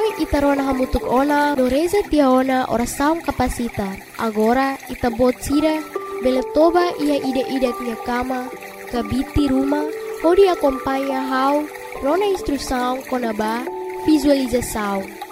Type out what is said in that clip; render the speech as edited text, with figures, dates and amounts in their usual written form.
ita rona hamutuk ona no reza tia ona ora saung kapasita. Agora ita bot sira bele toba ia ide-ide tia kama kabiti rumah hodi acompanha hau rona instrução konaba visualização.